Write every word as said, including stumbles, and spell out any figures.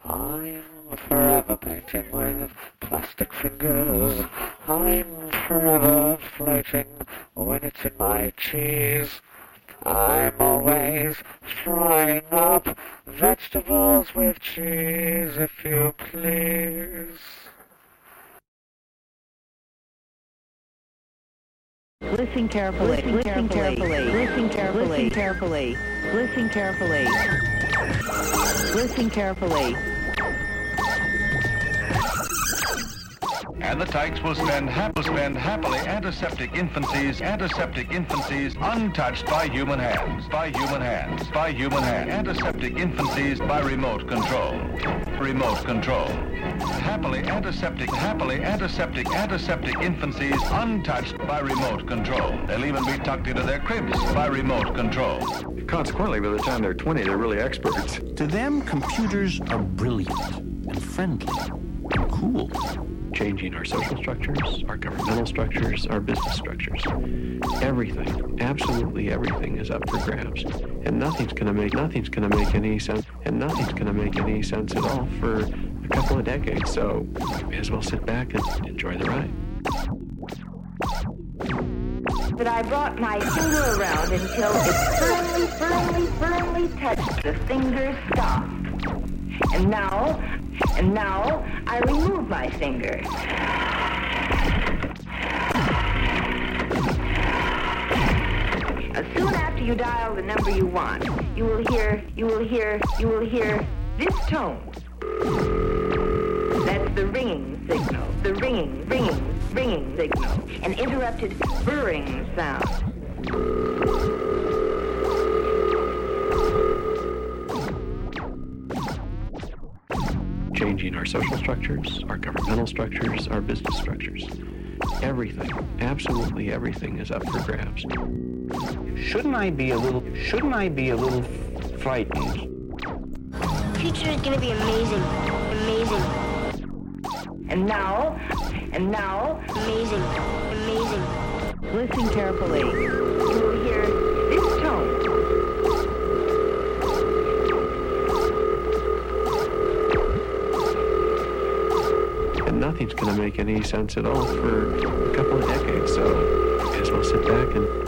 I'm forever painting with plastic fingers. I'm forever floating when it's in my cheese. I'm always frying up vegetables with cheese, if you please. Listen carefully. Listen carefully. Listen carefully. Listen carefully. Listen carefully. Listen carefully. And the tykes will spend, hap- will spend happily antiseptic infancies, antiseptic infancies untouched by human hands, by human hands, by human hands. Antiseptic infancies by remote control, remote control. Happily antiseptic, happily antiseptic, antiseptic infancies untouched by remote control. They'll even be tucked into their cribs by remote control. Consequently, by the time they're twenty, they're really experts. To them, computers are brilliant and friendly and cool. Changing our social structures, our governmental structures, our business structures. Everything, absolutely everything is up for grabs. And nothing's gonna make nothing's gonna make any sense and nothing's gonna make any sense at all for a couple of decades. So we may as well sit back and enjoy the ride. But I brought my finger around until it firmly, firmly, firmly touched the finger's stop. And now, and now, I remove my finger. As soon after you dial the number you want, you will hear, you will hear, you will hear this tone. That's the ringing signal, the ringing, ringing, ringing signal, an interrupted burring sound. Changing our social structures, our governmental structures, our business structures. Everything, absolutely everything is up for grabs. Shouldn't I be a little, shouldn't I be a little frightened? The future is going to be amazing, amazing. And now, and now, amazing, amazing. Listen carefully. You will hear this tone. Nothing's going to make any sense at all for a couple of decades, so I guess we'll sit back and